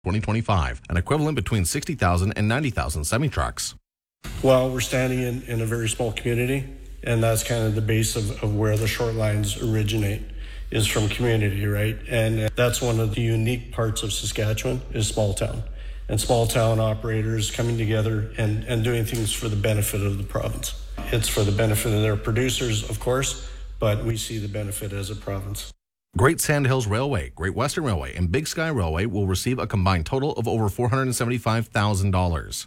2025, an equivalent between 60,000 and 90,000 semi-trucks. Well, we're standing in a very small community, and that's kind of the base of where the short lines originate, is from community, right? And that's one of the unique parts of Saskatchewan is small town. And small town operators coming together and doing things for the benefit of the province. It's for the benefit of their producers, of course, but we see the benefit as a province. Great Sandhills Railway, Great Western Railway, and Big Sky Railway will receive a combined total of over $475,000.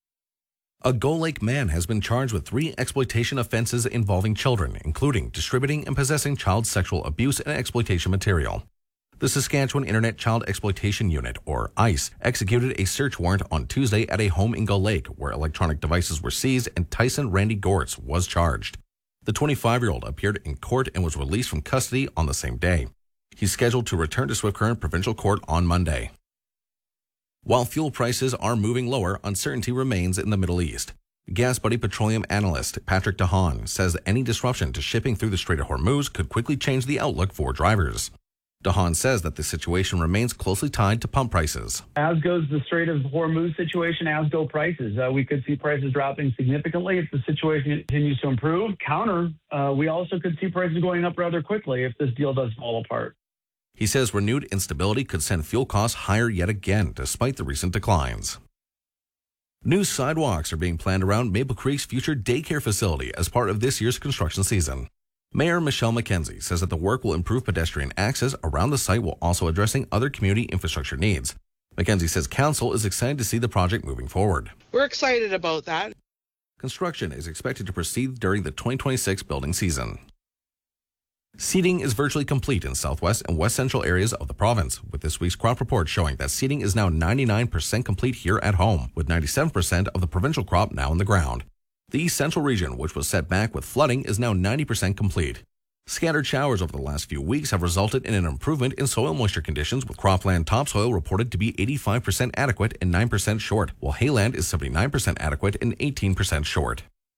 A Gull Lake man has been charged with 3 exploitation offenses involving children, including distributing and possessing child sexual abuse and exploitation material. The Saskatchewan Internet Child Exploitation Unit, or ICE, executed a search warrant on Tuesday at a home in Gull Lake where electronic devices were seized and Tyson Randy Gortz was charged. The 25-year-old appeared in court and was released from custody on the same day. He's scheduled to return to Swift Current Provincial Court on Monday. While fuel prices are moving lower, uncertainty remains in the Middle East. Gas Buddy petroleum analyst Patrick DeHaan says that any disruption to shipping through the Strait of Hormuz could quickly change the outlook for drivers. DeHaan says that the situation remains closely tied to pump prices. As goes the Strait of Hormuz situation, as go prices. We could see prices dropping significantly if the situation continues to improve. We also could see prices going up rather quickly if this deal does fall apart. He says renewed instability could send fuel costs higher yet again, despite the recent declines. New sidewalks are being planned around Maple Creek's future daycare facility as part of this year's construction season. Mayor Michelle McKenzie says that the work will improve pedestrian access around the site while also addressing other community infrastructure needs. McKenzie says council is excited to see the project moving forward. We're excited about that. Construction is expected to proceed during the 2026 building season. Seeding is virtually complete in southwest and west central areas of the province, with this week's crop report showing that seeding is now 99% complete here at home, with 97% of the provincial crop now in the ground. The East Central region, which was set back with flooding, is now 90% complete. Scattered showers over the last few weeks have resulted in an improvement in soil moisture conditions, with cropland topsoil reported to be 85% adequate and 9% short, while hayland is 79% adequate and 18% short.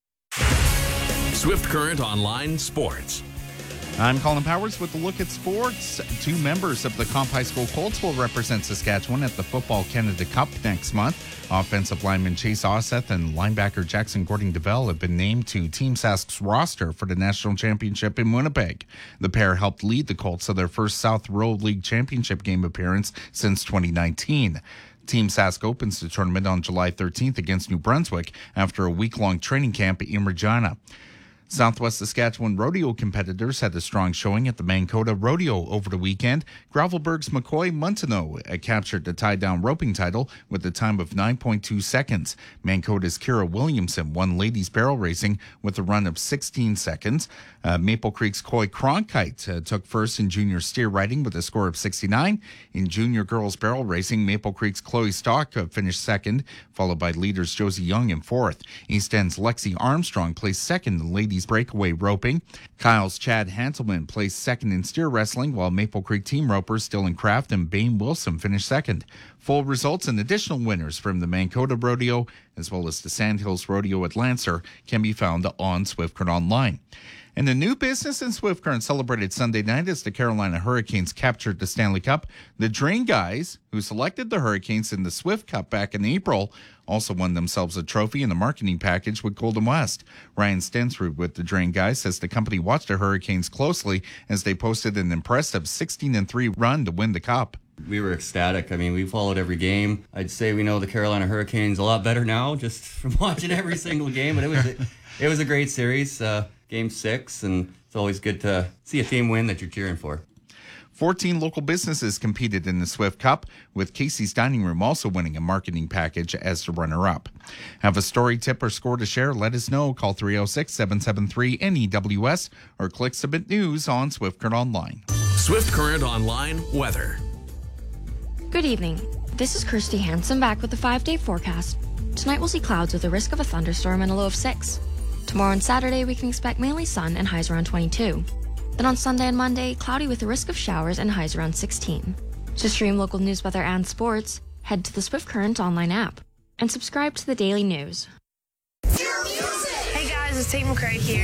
Swift Current Online Sports. I'm Colin Powers with a look at sports. 2 members of the Comp High School Colts will represent Saskatchewan at the Football Canada Cup next month. Offensive lineman Chase Osseth and linebacker Jackson Gordon-DeVell have been named to Team Sask's roster for the National Championship in Winnipeg. The pair helped lead the Colts to their first South Road League Championship game appearance since 2019. Team Sask opens the tournament on July 13th against New Brunswick after a week-long training camp in Regina. Southwest Saskatchewan rodeo competitors had a strong showing at the Mankota Rodeo over the weekend. Gravelberg's McCoy Munteneau captured the tie-down roping title with a time of 9.2 seconds. Mankota's Kira Williamson won ladies barrel racing with a run of 16 seconds. Maple Creek's Coy Cronkite took first in junior steer riding with a score of 69. In junior girls barrel racing, Maple Creek's Chloe Stock finished second, followed by leaders Josie Young in fourth. East End's Lexi Armstrong placed second in ladies breakaway roping. Kyle's Chad Hanselman placed second in steer wrestling, while Maple Creek team ropers Dylan Kraft and Bane Wilson finished second. Full results and additional winners from the Mankota Rodeo, as well as the Sandhills Rodeo at Lancer, can be found on Swift Current Online. And the new business in Swift Current celebrated Sunday night as the Carolina Hurricanes captured the Stanley Cup. The Drain guys, who selected the Hurricanes in the Swift Cup back in April, also won themselves a trophy and a marketing package with Golden West. Ryan Stensrud with the Drain guys says the company watched the Hurricanes closely as they posted an impressive 16-3 run to win the Cup. We were ecstatic. I mean, we followed every game. I'd say we know the Carolina Hurricanes a lot better now just from watching every single game. But it was a great series. Game 6, and it's always good to see a team win that you're cheering for. 14 local businesses competed in the Swift Cup, with Casey's Dining Room also winning a marketing package as the runner-up. Have a story, tip, or score to share? Let us know. Call 306-773-NEWS or click Submit News on Swift Current Online. Swift Current Online weather. Good evening. This is Kirsty Hansen back with the 5-day forecast. Tonight we'll see clouds with a risk of a thunderstorm and a low of 6. Tomorrow and Saturday, we can expect mainly sun and highs around 22. Then on Sunday and Monday, cloudy with a risk of showers and highs around 16. To stream local news, weather, and sports, head to the Swift Current online app and subscribe to the daily news. Hey guys, it's Tate McRae here.